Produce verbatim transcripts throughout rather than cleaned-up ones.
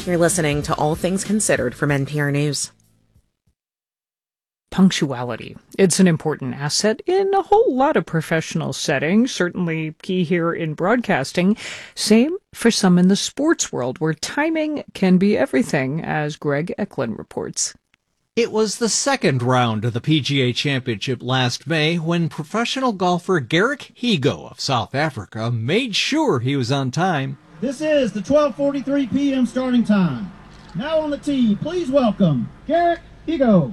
You're listening to All Things Considered from N P R News. Punctuality. It's an important asset in a whole lot of professional settings, certainly key here in broadcasting. Same for some in the sports world, where timing can be everything, as Greg Eklund reports. It was the second round of the P G A Championship last May when professional golfer Garrick Higgo of South Africa made sure he was on time. This is the twelve forty-three p.m. starting time. Now on the tee, please welcome Garrick Higgo.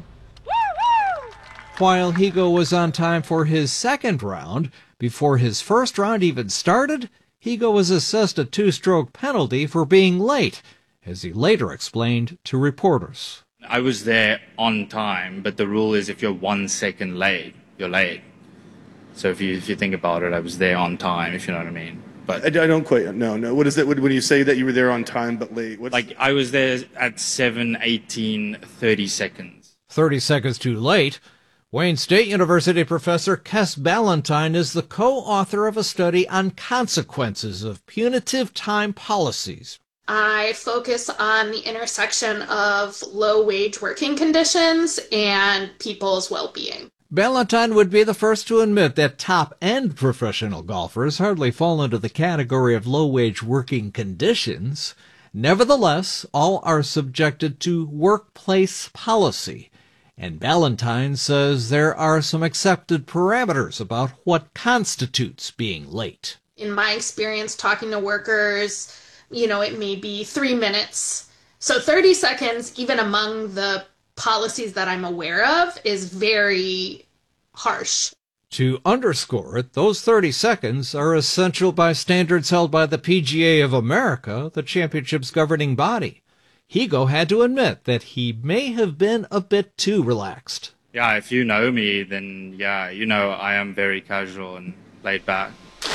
While Higgo was on time for his second round, before his first round even started, Higgo was assessed a two-stroke penalty for being late, as he later explained to reporters. I was there on time, but the rule is if you're one second late, you're late. So if you if you think about it, I was there on time, if you know what I mean. But I, I don't quite, no, no. What is it when you say that you were there on time but late? What's... Like, I was there at seven eighteen, thirty seconds. thirty seconds too late. Wayne State University professor Kes Ballantyne is the co-author of a study on consequences of punitive time policies. I focus on the intersection of low-wage working conditions and people's well-being. Ballantyne would be the first to admit that top-end professional golfers hardly fall into the category of low-wage working conditions. Nevertheless, all are subjected to workplace policy. And Ballantyne says there are some accepted parameters about what constitutes being late. In my experience talking to workers, you know, it may be three minutes. So thirty seconds, even among the policies that I'm aware of, is very harsh. To underscore it, those thirty seconds are essential by standards held by the P G A of America, the championship's governing body. Higgo had to admit that he may have been a bit too relaxed. Yeah, if you know me, then yeah, you know I am very casual and laid back.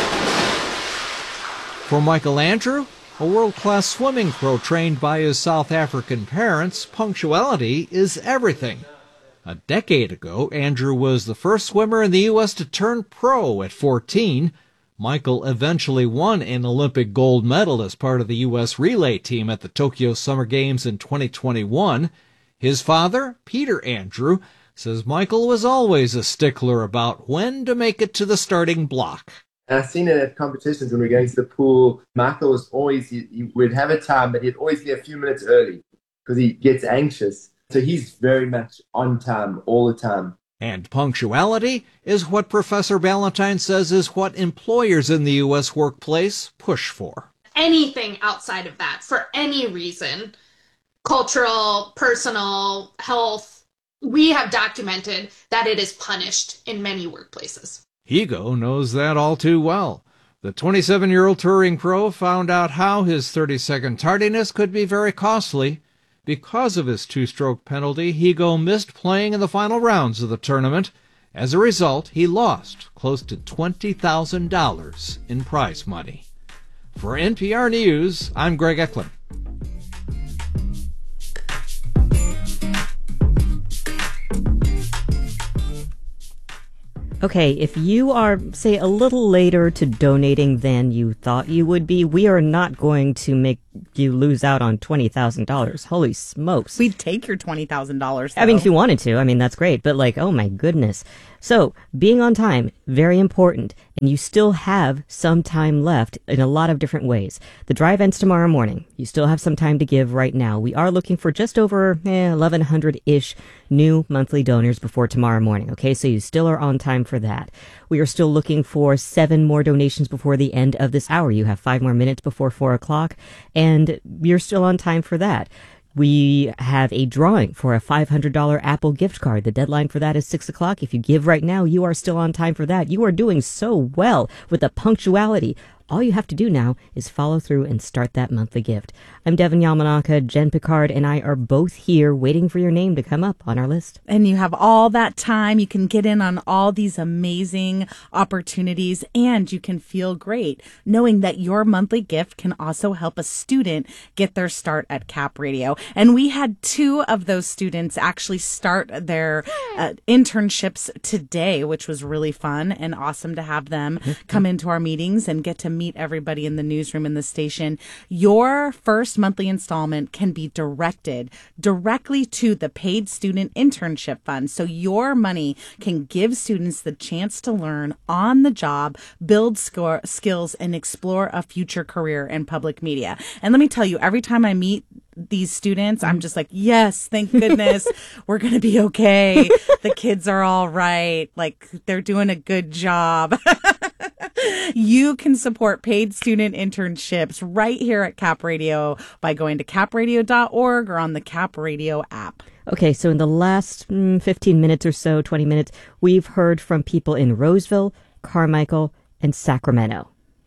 For Michael Andrew, a world-class swimming pro trained by his South African parents, punctuality is everything. A decade ago, Andrew was the first swimmer in the U S to turn pro at fourteen. Michael eventually won an Olympic gold medal as part of the U S relay team at the Tokyo Summer Games in twenty twenty-one. His father, Peter Andrew, says Michael was always a stickler about when to make it to the starting block. And I've seen it at competitions when we're going to the pool. Michael was always, he, he would have a time, but he'd always be a few minutes early because he gets anxious. So he's very much on time all the time. And punctuality is what Professor Ballantyne says is what employers in the U S workplace push for. Anything outside of that, for any reason, cultural, personal, health, we have documented that it is punished in many workplaces. Higgo knows that all too well. The twenty-seven-year-old touring pro found out how his thirty-second tardiness could be very costly. Because of his two-stroke penalty, Higgo missed playing in the final rounds of the tournament. As a result, he lost close to twenty thousand dollars in prize money. For N P R News, I'm Greg Eklund. Okay, if you are, say, a little later to donating than you thought you would be, we are not going to make you lose out on twenty thousand dollars. Holy smokes. We'd take your twenty thousand dollars. I mean, if you wanted to, I mean, that's great. But like, oh my goodness. So being on time, very important. And you still have some time left in a lot of different ways. The drive ends tomorrow morning. You still have some time to give right now. We are looking for just over eh, eleven hundred-ish new monthly donors before tomorrow morning. Okay, so you still are on time for that. We are still looking for seven more donations before the end of this hour. You have five more minutes before four o'clock, and you're still on time for that. We have a drawing for a five hundred dollars Apple gift card. The deadline for that is six o'clock. If you give right now, you are still on time for that. You are doing so well with the punctuality. All you have to do now is follow through and start that monthly gift. I'm Devin Yamanaka. Jen Picard and I are both here waiting for your name to come up on our list. And you have all that time. You can get in on all these amazing opportunities, and you can feel great knowing that your monthly gift can also help a student get their start at Cap Radio. And we had two of those students actually start their uh, internships today, which was really fun and awesome to have them come into our meetings and get to meet everybody in the newsroom in the station, your first monthly installment can be directed directly to the Paid Student Internship Fund. So your money can give students the chance to learn on the job, build score, skills, and explore a future career in public media. And let me tell you, every time I meet these students, I'm just like, yes, thank goodness we're going to be okay. The kids are all right. Like, they're doing a good job. You can support paid student internships right here at Cap Radio by going to cap radio dot org or on the Cap Radio app. Okay, so in the last mm, fifteen minutes or so, twenty minutes, we've heard from people in Roseville, Carmichael, and Sacramento.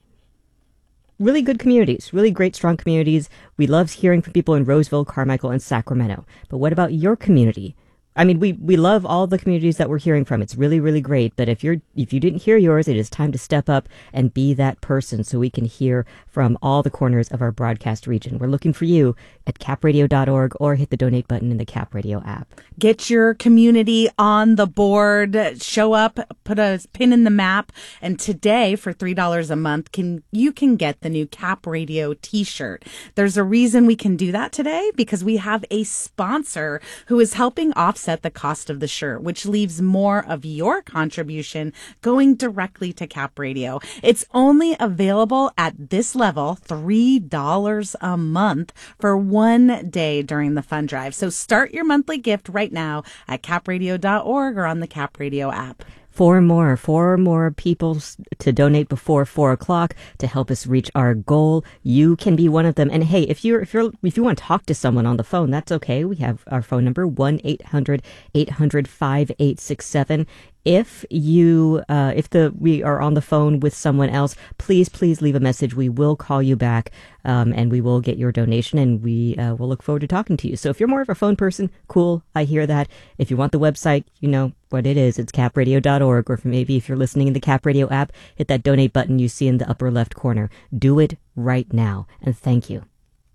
Really good communities, really great, strong communities. We love hearing from people in Roseville, Carmichael, and Sacramento. But what about your community? I mean, we, we love all the communities that we're hearing from. It's really, really great. But if you're if you didn't hear yours, it is time to step up and be that person so we can hear from all the corners of our broadcast region. We're looking for you at cap radio dot org or hit the donate button in the Cap Radio app. Get your community on the board. Show up, put a pin in the map. And today, for three dollars a month, can you can get the new Cap Radio t-shirt. There's a reason we can do that today, because we have a sponsor who is helping offset the cost of the shirt, which leaves more of your contribution going directly to Cap Radio. It's only available at this level, three dollars a month for one day during the fund drive. So start your monthly gift right now at cap radio dot org or on the Cap Radio app. Four more, four more people to donate before four o'clock to help us reach our goal. You can be one of them. And hey, if you're if you're if you want to talk to someone on the phone, that's okay. We have our phone number one eight hundred eight hundred five eight six seven. If you, uh, if the we are on the phone with someone else, please, please leave a message. We will call you back, um, and we will get your donation, and we uh, will look forward to talking to you. So if you're more of a phone person, cool, I hear that. If you want the website, you know what it is. It's cap radio dot org, or if maybe if you're listening in the Cap Radio app, hit that donate button you see in the upper left corner. Do it right now, and thank you.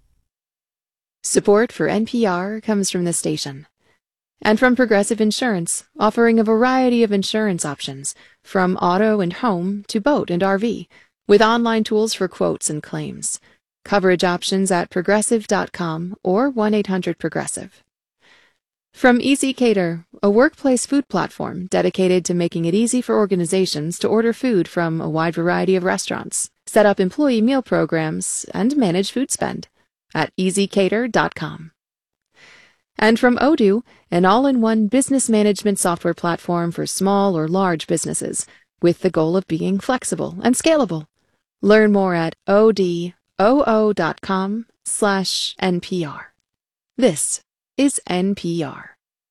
Support for N P R comes from the station. And from Progressive Insurance, offering a variety of insurance options, from auto and home to boat and R V, with online tools for quotes and claims. Coverage options at progressive dot com or one eight hundred progressive. From Easy Cater, a workplace food platform dedicated to making it easy for organizations to order food from a wide variety of restaurants, set up employee meal programs, and manage food spend at easy cater dot com. And from Odoo, an all-in-one business management software platform for small or large businesses, with the goal of being flexible and scalable. Learn more at odoo dot com slash N P R. This is N P R.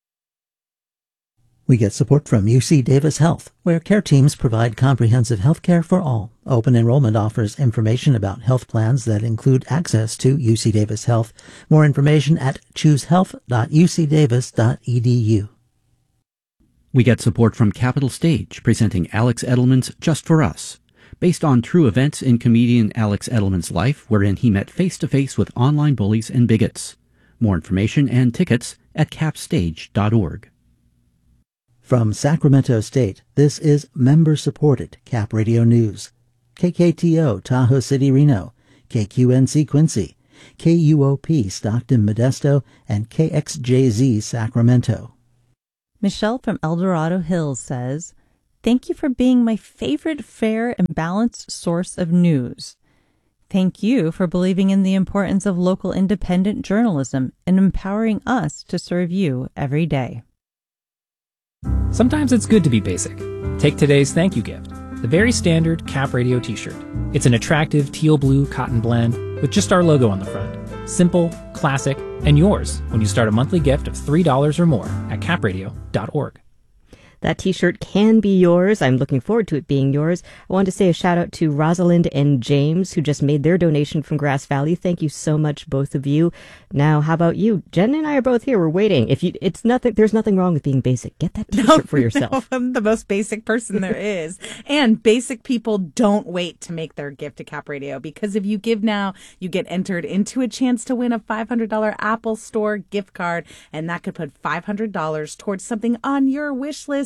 We get support from U C Davis Health, where care teams provide comprehensive health care for all. Open enrollment offers information about health plans that include access to U C Davis Health. More information at choose health dot u c davis dot e d u. We get support from Capital Stage, presenting Alex Edelman's Just for Us. Based on true events in comedian Alex Edelman's life, wherein he met face-to-face with online bullies and bigots. More information and tickets at cap stage dot org. From Sacramento State, this is member-supported Cap Radio News. K K T O Tahoe City, Reno, K Q N C Quincy, K U O P Stockton, Modesto, and K X J Z Sacramento. Michelle from El Dorado Hills says, "Thank you for being my favorite fair and balanced source of news. Thank you for believing in the importance of local independent journalism and empowering us to serve you every day." Sometimes it's good to be basic. Take today's thank you gift, the very standard Cap Radio t-shirt. It's an attractive teal blue cotton blend with just our logo on the front. Simple, classic, and yours when you start a monthly gift of three dollars or more at cap radio dot org. That t-shirt can be yours. I'm looking forward to it being yours. I want to say a shout out to Rosalind and James, who just made their donation from Grass Valley. Thank you so much, both of you. Now, how about you? Jen and I are both here. We're waiting. If you, it's nothing, there's nothing wrong with being basic. Get that t-shirt no, for yourself. No, I'm the most basic person there is. And basic people don't wait to make their gift to Cap Radio, because if you give now, you get entered into a chance to win a five hundred dollars Apple Store gift card, and that could put five hundred dollars towards something on your wish list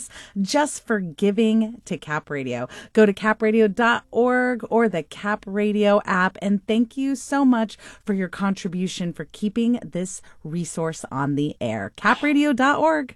just for giving to Cap Radio. Go to cap radio dot org or the Cap Radio app, and thank you so much for your contribution for keeping this resource on the air. cap radio dot org.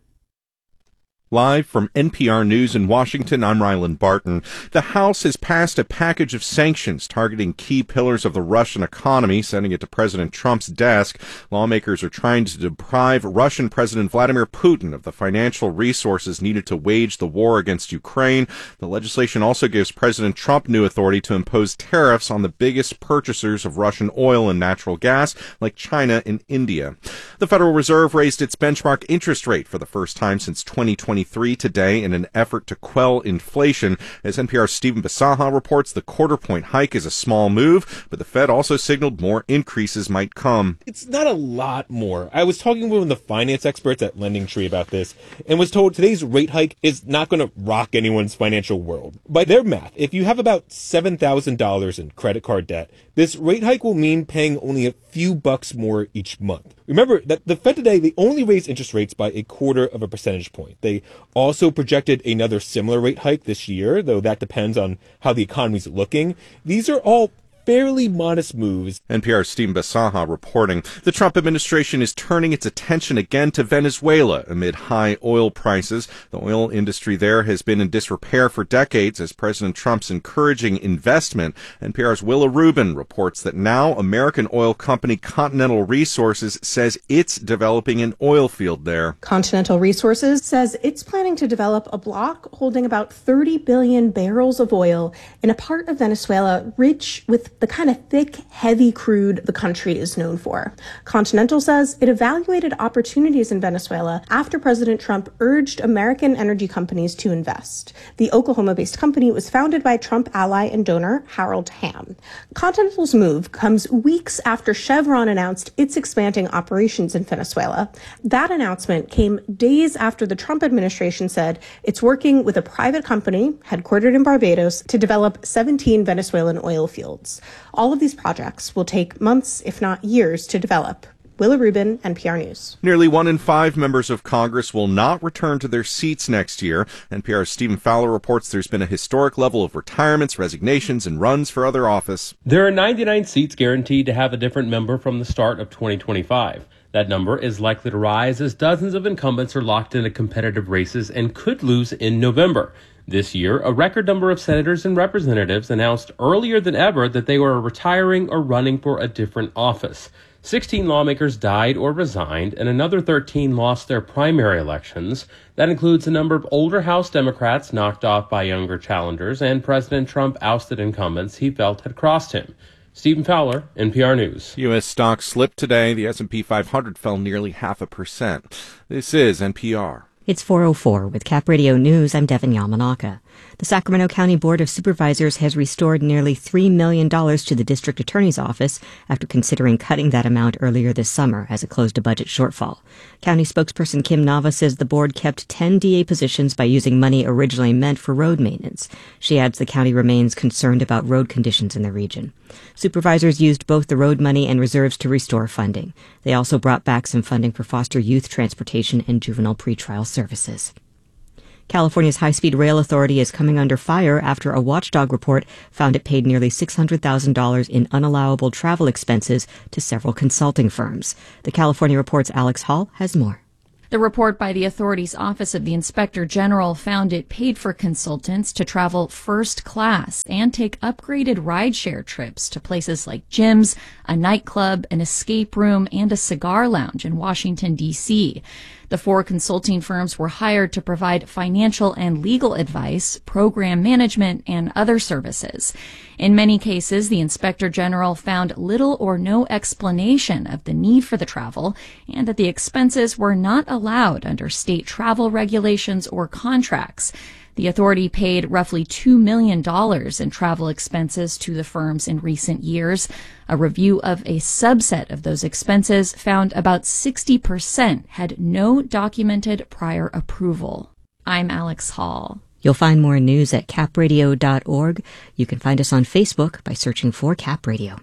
Live from N P R News in Washington, I'm Ryland Barton. The House has passed a package of sanctions targeting key pillars of the Russian economy, sending it to President Trump's desk. Lawmakers are trying to deprive Russian President Vladimir Putin of the financial resources needed to wage the war against Ukraine. The legislation also gives President Trump new authority to impose tariffs on the biggest purchasers of Russian oil and natural gas, like China and India. The Federal Reserve raised its benchmark interest rate for the first time since twenty twenty-three today in an effort to quell inflation. As N P R's Stephen Basaha reports, the quarter-point hike is a small move, but the Fed also signaled more increases might come. It's not a lot more. I was talking with one of the finance experts at LendingTree about this and was told today's rate hike is not going to rock anyone's financial world. By their math, if you have about seven thousand dollars in credit card debt, this rate hike will mean paying only a few bucks more each month. Remember that the Fed today, they only raised interest rates by a quarter of a percentage point. They also projected another similar rate hike this year, though that depends on how the economy's looking. These are all fairly modest moves. N P R's Steve Basaha reporting. The Trump administration is turning its attention again to Venezuela amid high oil prices. The oil industry there has been in disrepair for decades as President Trump's encouraging investment. N P R's Willa Rubin reports that now American oil company Continental Resources says it's developing an oil field there. Continental Resources says it's planning to develop a block holding about thirty billion barrels of oil in a part of Venezuela rich with the kind of thick, heavy crude the country is known for. Continental says it evaluated opportunities in Venezuela after President Trump urged American energy companies to invest. The Oklahoma-based company was founded by Trump ally and donor Harold Hamm. Continental's move comes weeks after Chevron announced it's expanding operations in Venezuela. That announcement came days after the Trump administration said it's working with a private company headquartered in Barbados to develop seventeen Venezuelan oil fields. All of these projects will take months, if not years, to develop. Willa Rubin, N P R News. Nearly one in five members of Congress will not return to their seats next year. N P R's Stephen Fowler reports there's been a historic level of retirements, resignations, and runs for other office. There are ninety-nine seats guaranteed to have a different member from the start of twenty twenty-five. That number is likely to rise as dozens of incumbents are locked into competitive races and could lose in November. This year, a record number of senators and representatives announced earlier than ever that they were retiring or running for a different office. sixteen lawmakers died or resigned, and another thirteen lost their primary elections. That includes a number of older House Democrats knocked off by younger challengers, and President Trump ousted incumbents he felt had crossed him. Stephen Fowler, N P R News. U S stocks slipped today. The S and P five hundred fell nearly half a percent. This is N P R. It's four oh four with Cap Radio News. I'm Devin Yamanaka. The Sacramento County Board of Supervisors has restored nearly three million dollars to the district attorney's office after considering cutting that amount earlier this summer as it closed a budget shortfall. County spokesperson Kim Nava says the board kept ten D A positions by using money originally meant for road maintenance. She adds the county remains concerned about road conditions in the region. Supervisors used both the road money and reserves to restore funding. They also brought back some funding for foster youth transportation and juvenile pretrial services. California's high-speed rail authority is coming under fire after a watchdog report found it paid nearly six hundred thousand dollars in unallowable travel expenses to several consulting firms. The California Report's Alex Hall has more. The report by the authority's Office of the Inspector General found it paid for consultants to travel first class and take upgraded rideshare trips to places like gyms, a nightclub, an escape room, and a cigar lounge in Washington, D C The four consulting firms were hired to provide financial and legal advice, program management, and other services. In many cases, the Inspector General found little or no explanation of the need for the travel and that the expenses were not allowed under state travel regulations or contracts. The authority paid roughly two million dollars in travel expenses to the firms in recent years. A review of a subset of those expenses found about sixty percent had no documented prior approval. I'm Alex Hall. You'll find more news at cap radio dot org. You can find us on Facebook by searching for Cap Radio.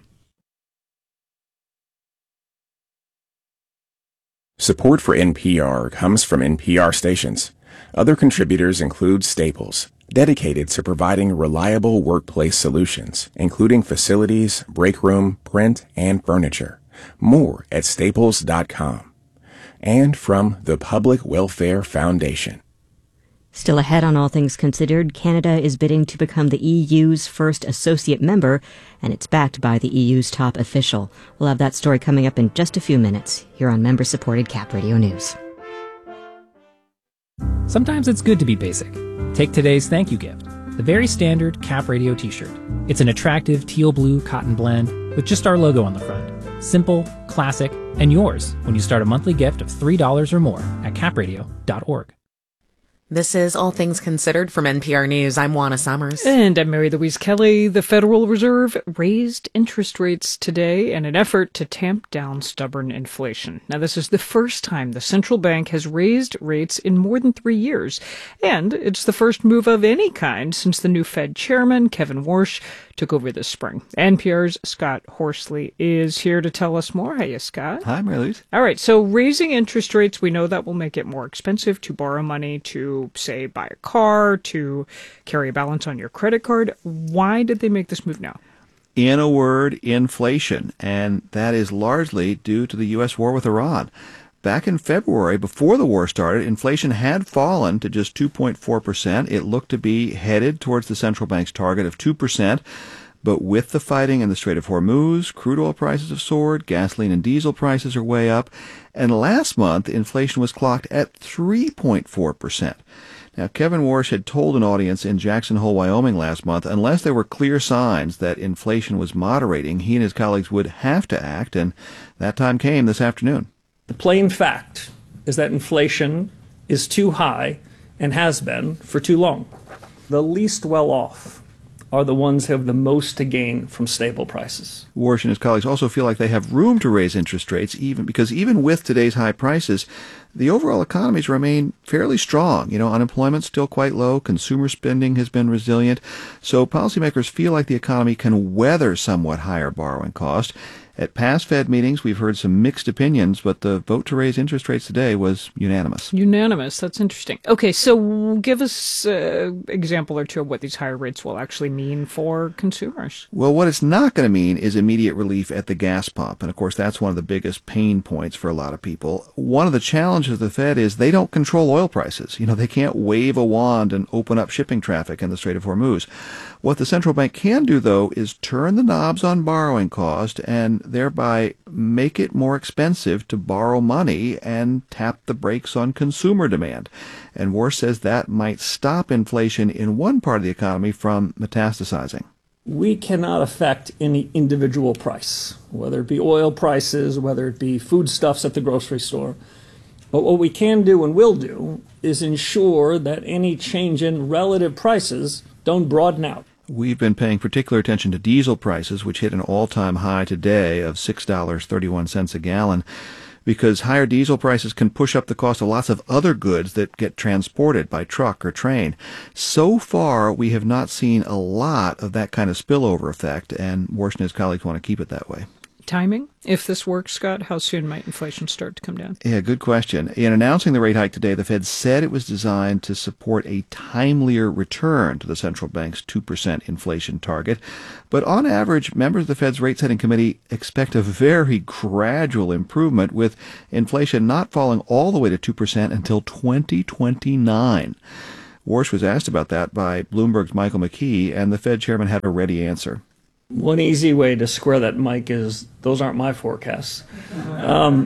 Support for N P R comes from N P R stations. Other contributors include Staples, dedicated to providing reliable workplace solutions, including facilities, break room, print, and furniture. More at staples dot com. And from the Public Welfare Foundation. Still ahead on All Things Considered, Canada is bidding to become the E U's first associate member, and it's backed by the E U's top official. We'll have that story coming up in just a few minutes here on member-supported Cap Radio News. Sometimes it's good to be basic. Take today's thank you gift, the very standard Cap Radio t-shirt. It's an attractive teal blue cotton blend with just our logo on the front. Simple, classic, and yours when you start a monthly gift of three dollars or more at cap radio dot org. This is All Things Considered from N P R News. I'm Juana Summers. And I'm Mary Louise Kelly. The Federal Reserve raised interest rates today in an effort to tamp down stubborn inflation. Now, this is the first time the central bank has raised rates in more than three years. And it's the first move of any kind since the new Fed chairman, Kevin Warsh, took over this spring. N P R's Scott Horsley is here to tell us more. Hey, Scott. Hi, Mary Louise. All right, so raising interest rates, we know that will make it more expensive to borrow money, to, say, buy a car, to carry a balance on your credit card. Why did they make this move now? In a word, inflation, and that is largely due to the U S war with Iran. Back in February, before the war started, inflation had fallen to just two point four percent. It looked to be headed towards the central bank's target of two percent. But with the fighting in the Strait of Hormuz, crude oil prices have soared, gasoline and diesel prices are way up, and last month, inflation was clocked at three point four percent. Now, Kevin Warsh had told an audience in Jackson Hole, Wyoming last month, unless there were clear signs that inflation was moderating, he and his colleagues would have to act, and that time came this afternoon. The plain fact is that inflation is too high and has been for too long. The least well off are the ones who have the most to gain from stable prices. Warsh and his colleagues also feel like they have room to raise interest rates, even because even with today's high prices, the overall economies remain fairly strong. You know, unemployment's still quite low, consumer spending has been resilient, so policymakers feel like the economy can weather somewhat higher borrowing costs. At past Fed meetings, we've heard some mixed opinions, but the vote to raise interest rates today was unanimous. Unanimous. That's interesting. Okay, so give us an example or two of what these higher rates will actually mean for consumers. Well, what it's not going to mean is immediate relief at the gas pump. And, of course, that's one of the biggest pain points for a lot of people. One of the challenges of the Fed is they don't control oil prices. You know, they can't wave a wand and open up shipping traffic in the Strait of Hormuz. What the central bank can do, though, is turn the knobs on borrowing cost and thereby make it more expensive to borrow money and tap the brakes on consumer demand. And Warsh says that might stop inflation in one part of the economy from metastasizing. We cannot affect any individual price, whether it be oil prices, whether it be foodstuffs at the grocery store. But what we can do and will do is ensure that any change in relative prices don't broaden out. We've been paying particular attention to diesel prices, which hit an all-time high today of six dollars and thirty-one cents a gallon, because higher diesel prices can push up the cost of lots of other goods that get transported by truck or train. So far, we have not seen a lot of that kind of spillover effect, and Warsh and his colleagues want to keep it that way. Timing? If this works, Scott, how soon might inflation start to come down? Yeah, good question. In announcing the rate hike today, the Fed said it was designed to support a timelier return to the central bank's two percent inflation target. But on average, members of the Fed's rate-setting committee expect a very gradual improvement, with inflation not falling all the way to two percent until twenty twenty-nine. Warsh was asked about that by Bloomberg's Michael McKee, and the Fed chairman had a ready answer. One easy way to square that, Mike, is those aren't my forecasts. Um,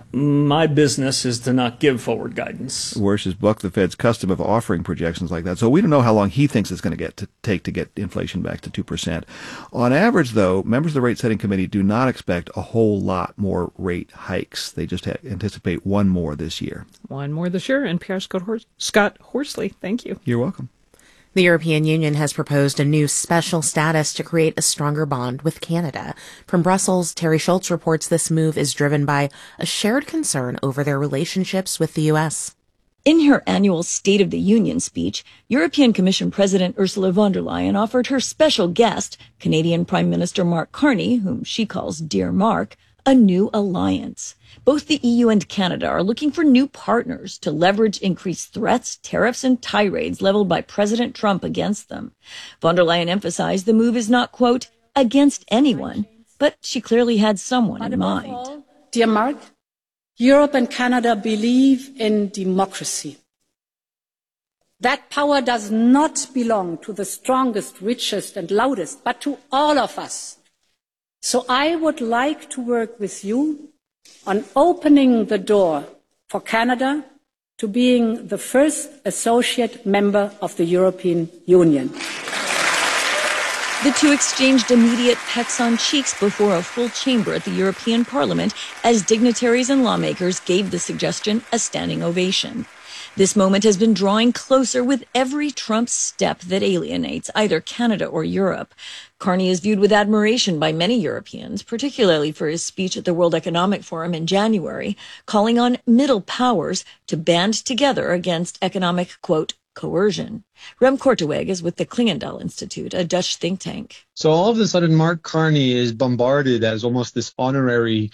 my business is to not give forward guidance. Warsh has bucked the Fed's custom of offering projections like that, so we don't know how long he thinks it's going to get to take to get inflation back to two percent. On average, though, members of the rate-setting committee do not expect a whole lot more rate hikes. They just ha- anticipate one more this year. One more this year. N P R Scott, Hors- Scott Horsley, thank you. You're welcome. The European Union has proposed a new special status to create a stronger bond with Canada. From Brussels, Terry Schultz reports this move is driven by a shared concern over their relationships with the U S. In her annual State of the Union speech, European Commission President Ursula von der Leyen offered her special guest, Canadian Prime Minister Mark Carney, whom she calls Dear Mark, a new alliance. Both the E U and Canada are looking for new partners to leverage increased threats, tariffs, and tirades leveled by President Trump against them. Von der Leyen emphasized the move is not, quote, against anyone, but she clearly had someone in mind. Dear Mark, Europe and Canada believe in democracy. That power does not belong to the strongest, richest, and loudest, but to all of us. So I would like to work with you on opening the door for Canada to being the first associate member of the European Union. The two exchanged immediate pecks on cheeks before a full chamber at the European Parliament as dignitaries and lawmakers gave the suggestion a standing ovation. This moment has been drawing closer with every Trump step that alienates either Canada or Europe. Carney is viewed with admiration by many Europeans, particularly for his speech at the World Economic Forum in January, calling on middle powers to band together against economic, quote, coercion. Rem Korteweg is with the Klingendahl Institute, a Dutch think tank. So all of a sudden, Mark Carney is bombarded as almost this honorary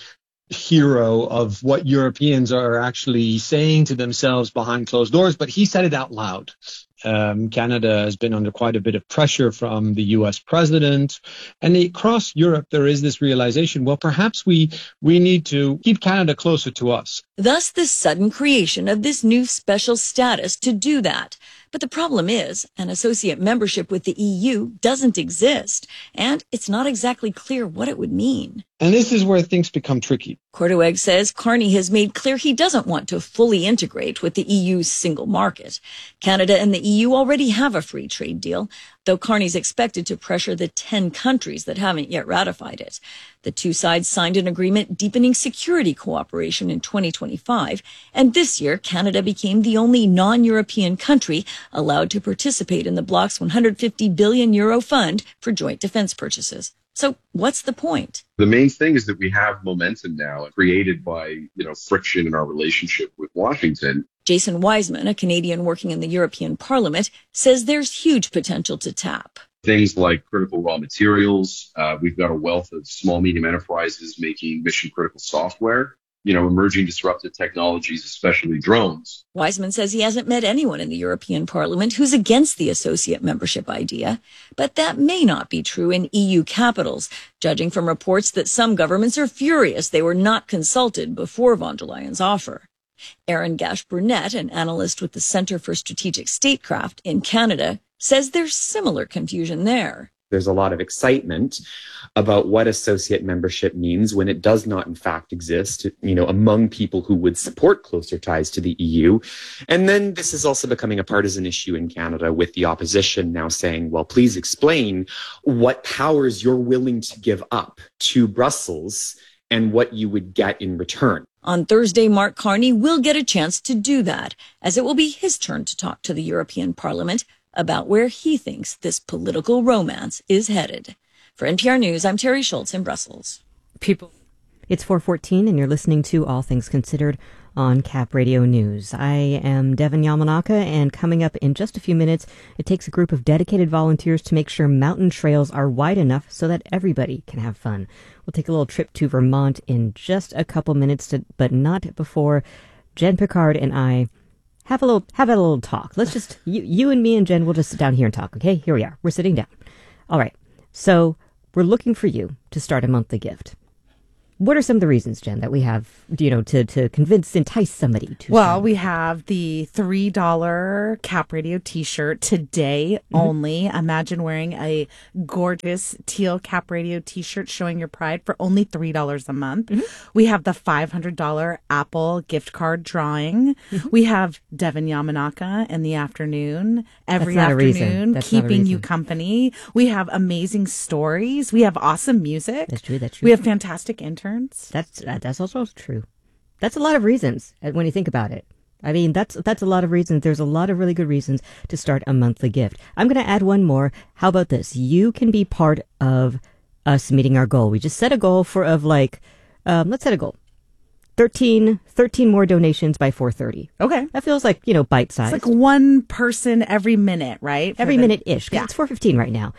hero of what Europeans are actually saying to themselves behind closed doors, but he said it out loud. Um, Canada has been under quite a bit of pressure from the U S president, and across Europe there is this realization, well, perhaps we we need to keep Canada closer to us. Thus, the sudden creation of this new special status to do that. But the problem is, an associate membership with the E U doesn't exist, and it's not exactly clear what it would mean. And this is where things become tricky. Korteweg says Carney has made clear he doesn't want to fully integrate with the E U's single market. Canada and the E U already have a free trade deal, though Carney's expected to pressure the ten countries that haven't yet ratified it. The two sides signed an agreement deepening security cooperation in twenty twenty-five, and this year Canada became the only non-European country allowed to participate in the bloc's one hundred fifty billion euro fund for joint defense purchases. So what's the point? The main thing is that we have momentum now created by, you know, friction in our relationship with Washington. Jason Wiseman, a Canadian working in the European Parliament, says there's huge potential to tap. Things like critical raw materials. Uh, we've got a wealth of small, medium enterprises making mission critical software. You know, emerging disruptive technologies, especially drones. Wiseman says he hasn't met anyone in the European Parliament who's against the associate membership idea, but that may not be true in E U capitals, judging from reports that some governments are furious they were not consulted before von der Leyen's offer. Aaron Gash-Burnett, an analyst with the Centre for Strategic Statecraft in Canada, says there's similar confusion there. There's a lot of excitement about what associate membership means when it does not, in fact, exist, you know, among people who would support closer ties to the E U. And then this is also becoming a partisan issue in Canada, with the opposition now saying, well, please explain what powers you're willing to give up to Brussels and what you would get in return. On Thursday, Mark Carney will get a chance to do that, as it will be his turn to talk to the European Parliament about where he thinks this political romance is headed. For N P R News, I'm Terry Schultz in Brussels. People. It's four fourteen, and you're listening to All Things Considered on Cap Radio News. I am Devin Yamanaka, and coming up in just a few minutes, it takes a group of dedicated volunteers to make sure mountain trails are wide enough so that everybody can have fun. We'll take a little trip to Vermont in just a couple minutes, to, but not before Jen Picard and I Have a little, have a little talk. Let's just, you, you and me and Jen will just sit down here and talk, okay? Here we are. We're sitting down. All right. So we're looking for you to start a monthly gift. What are some of the reasons, Jen, that we have, you know, to, to convince, entice somebody to? Well, sign? We have the three dollar Cap Radio t-shirt today mm-hmm. only. Imagine wearing a gorgeous teal Cap Radio t-shirt showing your pride for only three dollars a month. Mm-hmm. We have the five hundred dollars Apple gift card drawing. Mm-hmm. We have Devin Yamanaka in the afternoon, every afternoon, keeping you company. We have amazing stories. We have awesome music. That's true, that's true. We have fantastic interns. That's that's also true. That's a lot of reasons when you think about it. I mean, that's that's a lot of reasons. There's a lot of really good reasons to start a monthly gift. I'm going to add one more. How about this? You can be part of us meeting our goal. We just set a goal for of like, um, let's set a goal. thirteen, thirteen more donations by four thirty. Okay. That feels like, you know, bite size. It's like one person every minute, right? Every the, minute-ish. Yeah. It's four fifteen right now.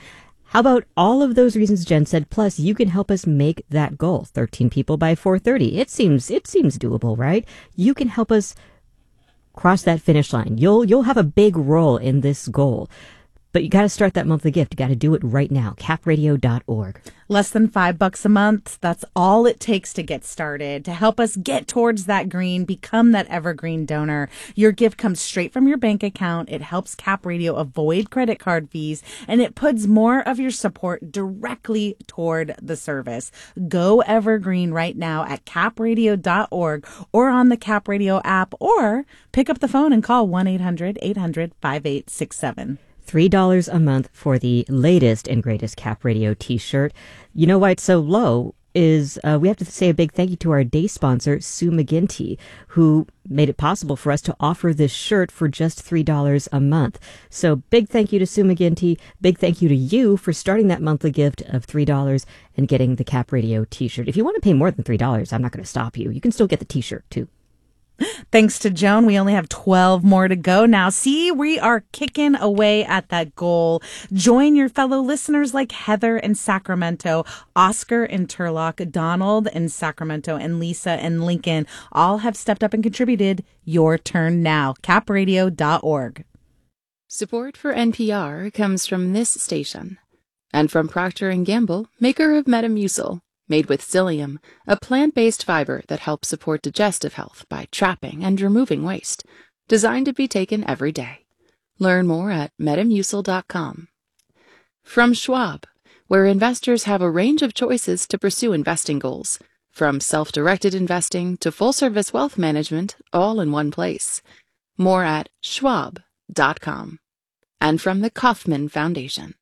How about all of those reasons Jen said, plus you can help us make that goal, thirteen people by four thirty. It seems it seems doable, right? You can help us cross that finish line. You'll you'll have a big role in this goal. But you got to start that monthly gift. You got to do it right now. cap radio dot org. Less than five bucks a month. That's all it takes to get started. To help us get towards that green, become that evergreen donor. Your gift comes straight from your bank account. It helps Cap Radio avoid credit card fees, and it puts more of your support directly toward the service. Go evergreen right now at cap radio dot org or on the Cap Radio app, or pick up the phone and call one eight hundred eight hundred five eight six seven. three dollars a month for the latest and greatest Cap Radio t-shirt. You know why it's so low is uh, we have to say a big thank you to our day sponsor, Sue McGinty, who made it possible for us to offer this shirt for just three dollars a month. So big thank you to Sue McGinty. Big thank you to you for starting that monthly gift of three dollars and getting the Cap Radio t-shirt. If you want to pay more than three dollars, I'm not going to stop you. You can still get the t-shirt too. Thanks to Joan, we only have twelve more to go now. See, we are kicking away at that goal. Join your fellow listeners like Heather in Sacramento, Oscar in Turlock, Donald in Sacramento, and Lisa in Lincoln. All have stepped up and contributed. Your turn now. cap radio dot org. Support for N P R comes from this station and from Procter and Gamble, maker of Metamucil. Made with psyllium, a plant-based fiber that helps support digestive health by trapping and removing waste. Designed to be taken every day. Learn more at metamucil dot com. From Schwab, where investors have a range of choices to pursue investing goals. From self-directed investing to full-service wealth management, all in one place. More at schwab dot com. And from the Kauffman Foundation.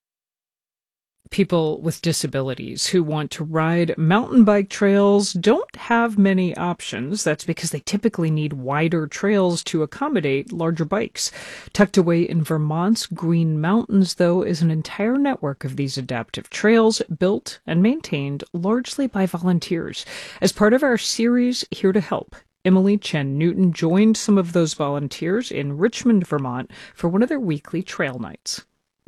People with disabilities who want to ride mountain bike trails don't have many options. That's because they typically need wider trails to accommodate larger bikes. Tucked away in Vermont's Green Mountains, though, is an entire network of these adaptive trails built and maintained largely by volunteers. As part of our series, Here to Help, Emily Chen Newton joined some of those volunteers in Richmond, Vermont, for one of their weekly trail nights.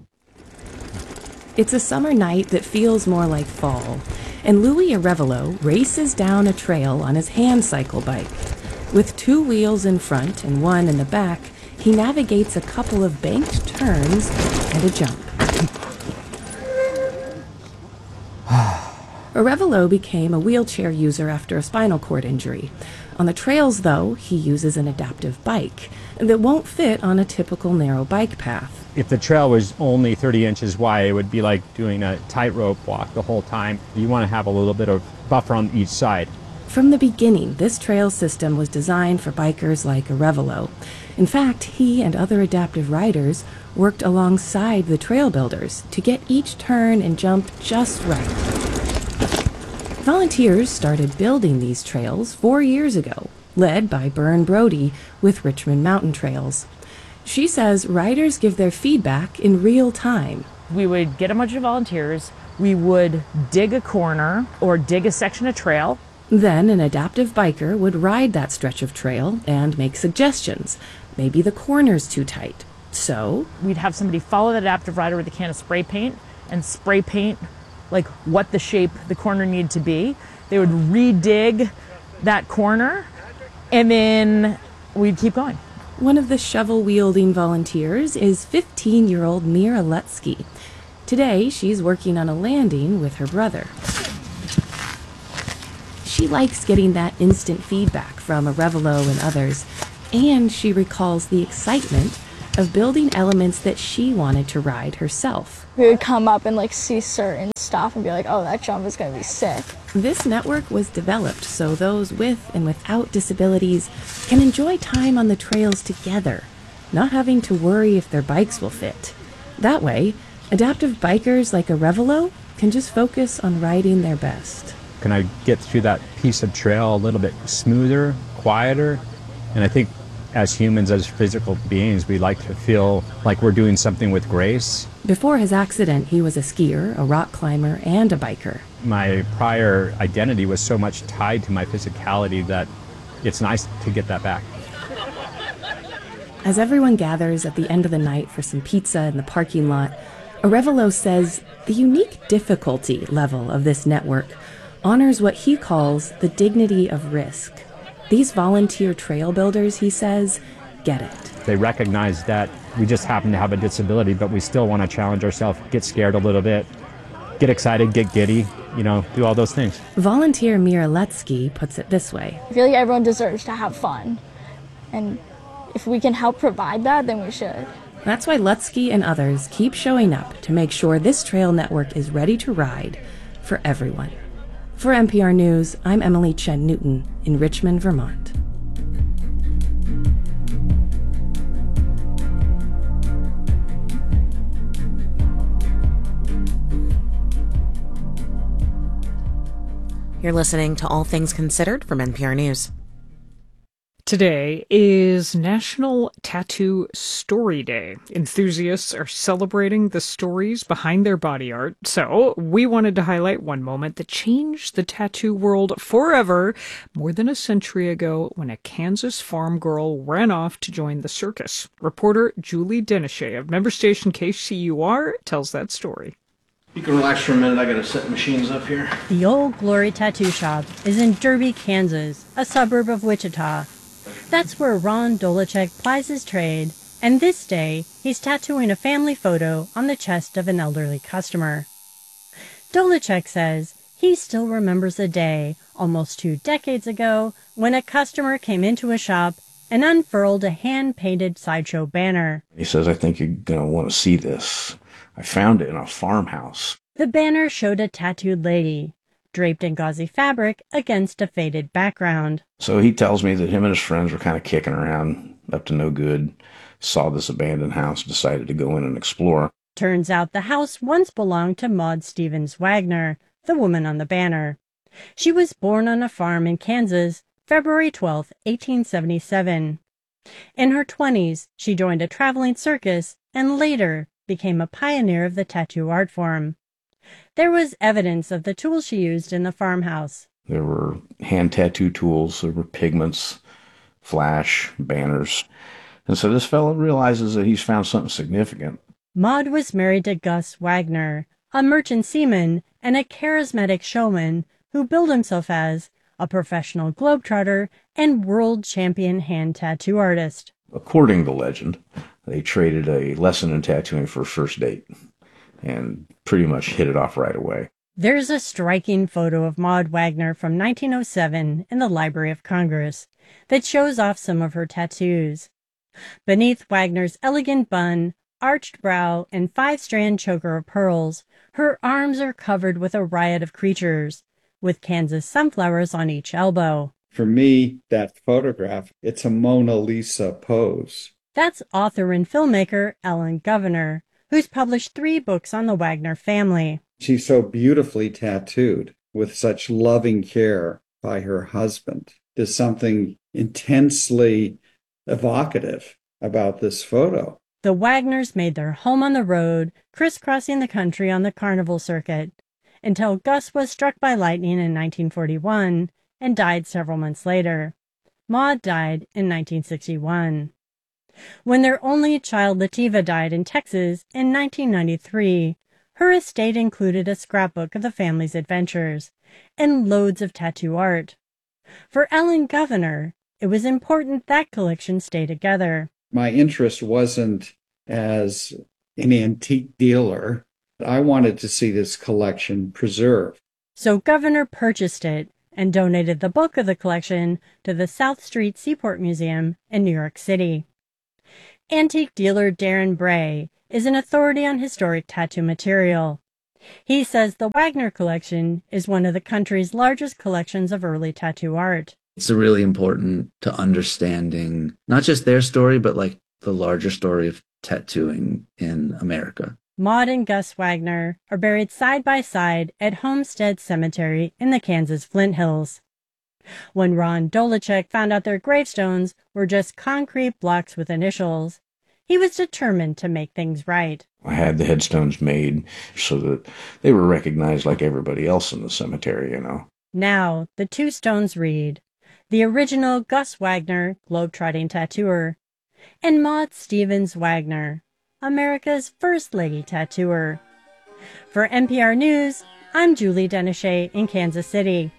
It's a summer night that feels more like fall, and Louis Arevalo races down a trail on his hand cycle bike. With two wheels in front and one in the back, he navigates a couple of banked turns and a jump. Arevalo became a wheelchair user after a spinal cord injury. On the trails, though, he uses an adaptive bike that won't fit on a typical narrow bike path. If the trail was only thirty inches wide, it would be like doing a tightrope walk the whole time. You want to have a little bit of buffer on each side. From the beginning, this trail system was designed for bikers like Arevalo. In fact, he and other adaptive riders worked alongside the trail builders to get each turn and jump just right. Volunteers started building these trails four years ago, led by Byrne Brody with Richmond Mountain Trails. She says riders give their feedback in real time. We would get a bunch of volunteers, we would dig a corner or dig a section of trail. Then an adaptive biker would ride that stretch of trail and make suggestions. Maybe the corner's too tight. So we'd have somebody follow that adaptive rider with a can of spray paint and spray paint like what the shape the corner needed to be. They would re-dig that corner and then we'd keep going. One of the shovel-wielding volunteers is fifteen-year-old Mira Letsky. Today, she's working on a landing with her brother. She likes getting that instant feedback from Arevalo and others, and she recalls the excitement of building elements that she wanted to ride herself. We would come up and like see certain stuff and be like, oh, that jump is going to be sick. This network was developed so those with and without disabilities can enjoy time on the trails together, not having to worry if their bikes will fit. That way, adaptive bikers like Arevalo can just focus on riding their best. Can I get through that piece of trail a little bit smoother, quieter? And I think as humans, as physical beings, we like to feel like we're doing something with grace. Before his accident, he was a skier, a rock climber, and a biker. My prior identity was so much tied to my physicality that it's nice to get that back. As everyone gathers at the end of the night for some pizza in the parking lot, Arevalo says the unique difficulty level of this network honors what he calls the dignity of risk. These volunteer trail builders, he says, get it. They recognize that we just happen to have a disability, but we still want to challenge ourselves, get scared a little bit, get excited, get giddy, you know, do all those things. Volunteer Mira Letsky puts it this way. I feel like everyone deserves to have fun. And if we can help provide that, then we should. That's why Letsky and others keep showing up to make sure this trail network is ready to ride for everyone. For N P R News, I'm Emily Chen Newton in Richmond, Vermont. You're listening to All Things Considered from N P R News. Today is National Tattoo Story Day. Enthusiasts are celebrating the stories behind their body art, so we wanted to highlight one moment that changed the tattoo world forever more than a century ago when a Kansas farm girl ran off to join the circus. Reporter Julie Denichet of member station K C U R tells that story. You can relax for a minute. I gotta set machines up here. The Old Glory Tattoo Shop is in Derby, Kansas, a suburb of Wichita. That's where Ron Dolachek plies his trade, and this day he's tattooing a family photo on the chest of an elderly customer. Dolachek says he still remembers a day, almost two decades ago, when a customer came into a shop and unfurled a hand-painted sideshow banner. He says, I think you're gonna want to see this. I found it in a farmhouse. The banner showed a tattooed lady, draped in gauzy fabric against a faded background. So he tells me that him and his friends were kind of kicking around, up to no good, saw this abandoned house, decided to go in and explore. Turns out the house once belonged to Maud Stevens Wagner, the woman on the banner. She was born on a farm in Kansas, February twelfth, eighteen seventy-seven. In her twenties, she joined a traveling circus and later became a pioneer of the tattoo art form. There was evidence of the tools she used in the farmhouse. There were hand tattoo tools, there were pigments, flash, banners. And so this fellow realizes that he's found something significant. Maud was married to Gus Wagner, a merchant seaman and a charismatic showman who billed himself as a professional globetrotter and world champion hand tattoo artist. According to legend, they traded a lesson in tattooing for a first date and pretty much hit it off right away. There's a striking photo of Maud Wagner from nineteen oh seven in the Library of Congress that shows off some of her tattoos. Beneath Wagner's elegant bun, arched brow, and five-strand choker of pearls, her arms are covered with a riot of creatures, with Kansas sunflowers on each elbow. For me, that photograph, it's a Mona Lisa pose. That's author and filmmaker Ellen Governor, who's published three books on the Wagner family. She's so beautifully tattooed with such loving care by her husband. There's something intensely evocative about this photo. The Wagners made their home on the road, crisscrossing the country on the carnival circuit, until Gus was struck by lightning in nineteen forty-one and died several months later. Maud died in nineteen sixty-one. When their only child Lativa died in Texas in nineteen ninety-three, her estate included a scrapbook of the family's adventures and loads of tattoo art. For Ellen Governor, it was important that collection stay together. My interest wasn't as an antique dealer. I wanted to see this collection preserved. So Governor purchased it and donated the bulk of the collection to the South Street Seaport Museum in New York City. Antique dealer Darren Bray is an authority on historic tattoo material. He says the Wagner collection is one of the country's largest collections of early tattoo art. It's really important to understanding not just their story, but like the larger story of tattooing in America. Maud and Gus Wagner are buried side by side at Homestead Cemetery in the Kansas Flint Hills. When Ron Dolachek found out their gravestones were just concrete blocks with initials, he was determined to make things right. I had the headstones made so that they were recognized like everybody else in the cemetery, you know. Now, the two stones read, the original Gus Wagner, globetrotting tattooer, and Maud Stevens Wagner, America's First Lady Tattooer. For N P R News, I'm Julie Denachet in Kansas City.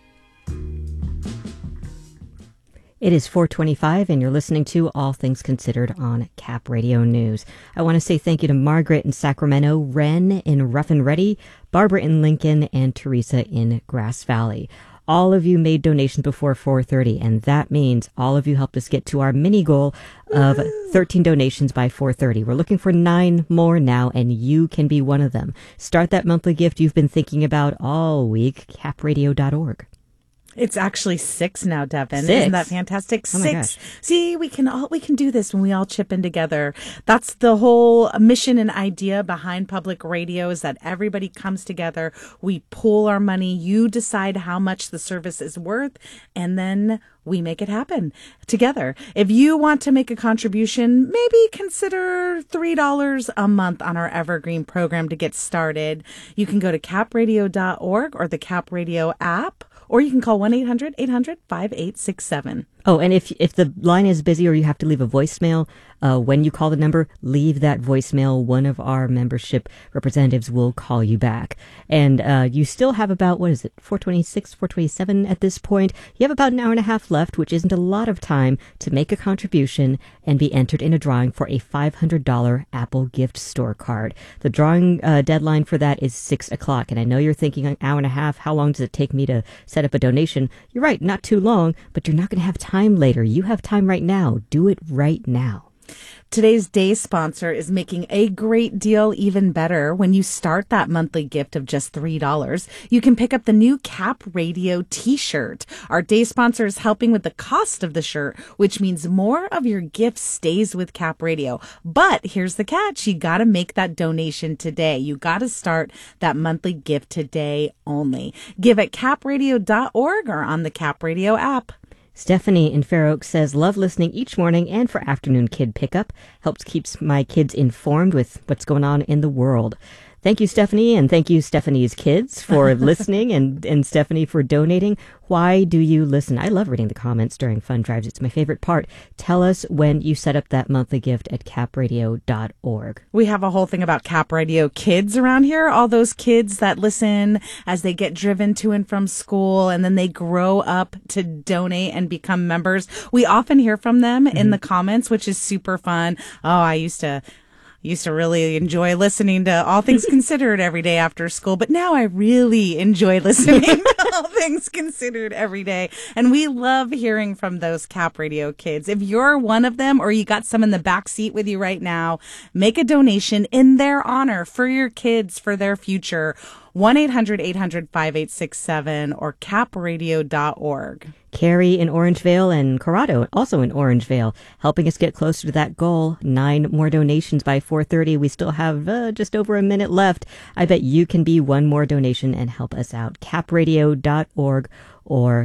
It is four twenty-five, and you're listening to All Things Considered on Cap Radio News. I want to say thank you to Margaret in Sacramento, Ren in Rough and Ready, Barbara in Lincoln, and Teresa in Grass Valley. All of you made donations before four thirty, and that means all of you helped us get to our mini goal of thirteen donations by four thirty. We're looking for nine more now, and you can be one of them. Start that monthly gift you've been thinking about all week, cap radio dot org. It's actually six now, Devin. Six? Isn't that fantastic? Oh my Six. gosh. See, we can all we can do this when we all chip in together. That's the whole mission and idea behind public radio, is that everybody comes together. We pool our money. You decide how much the service is worth, and then we make it happen together. If you want to make a contribution, maybe consider three dollars a month on our Evergreen program to get started. You can go to cap radio dot org or the Cap Radio app, or you can call one eight hundred eight hundred five eight six seven. Oh, and if if the line is busy or you have to leave a voicemail, uh, when you call the number, leave that voicemail. One of our membership representatives will call you back. And uh, you still have about, what is it, four twenty-six, four twenty-seven at this point. You have about an hour and a half left, which isn't a lot of time to make a contribution and be entered in a drawing for a five hundred dollars Apple gift store card. The drawing uh, deadline for that is six o'clock. And I know you're thinking an hour and a half, how long does it take me to set up a donation? You're right, not too long, but you're not going to have time time later. You have time right now. Do it right now. Today's day sponsor is making a great deal even better. When you start that monthly gift of just three dollars, you can pick up the new Cap Radio t-shirt. Our day sponsor is helping with the cost of the shirt, which means more of your gift stays with Cap Radio. But here's the catch. You got to make that donation today. You got to start that monthly gift today only. Give at cap radio dot org or on the Cap Radio app. Stephanie in Fair Oaks says, love listening each morning and for afternoon kid pickup. Helps keeps my kids informed with what's going on in the world. Thank you, Stephanie, and thank you, Stephanie's kids, for listening, and, and Stephanie for donating. Why do you listen? I love reading the comments during fund drives. It's my favorite part. Tell us when you set up that monthly gift at cap radio dot org. We have a whole thing about Cap Radio Kids around here. All those kids that listen as they get driven to and from school, and then they grow up to donate and become members. We often hear from them mm-hmm. in the comments, which is super fun. Oh, I used to... Used to really enjoy listening to All Things Considered every day after school, but now I really enjoy listening to All Things Considered every day. And we love hearing from those Cap Radio kids. If you're one of them, or you got some in the back seat with you right now, make a donation in their honor for your kids, for their future. one eight hundred eight hundred five eight six seven or cap radio dot org. Carrie in Orangevale and Corrado, also in Orangevale, helping us get closer to that goal. Nine more donations by four thirty. We still have uh, just over a minute left. I bet you can be one more donation and help us out. cap radio dot org or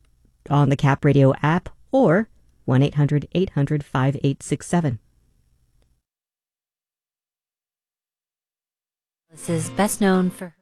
on the Cap Radio app or one eight hundred eight hundred five eight six seven. This is best known for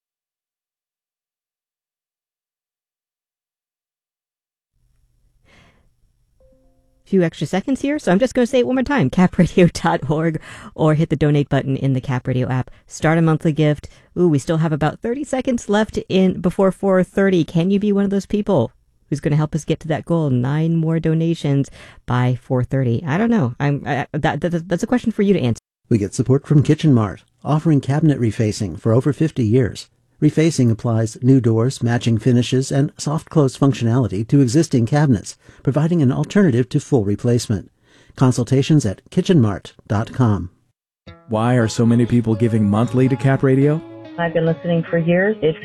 few extra seconds here, so I'm just going to say it one more time. cap radio dot org or hit the donate button in the Cap Radio app. Start a monthly gift. Ooh, we still have about thirty seconds left in before four thirty. Can you be one of those people who's going to help us get to that goal? Nine more donations by four thirty. I don't know. I'm I, that, that that's a question for you to answer. We get support from Kitchen Mart, offering cabinet refacing for over fifty years. Refacing applies new doors, matching finishes, and soft close functionality to existing cabinets, providing an alternative to full replacement. Consultations at kitchen mart dot com. Why are so many people giving monthly to Cap Radio? I've been listening for years. It's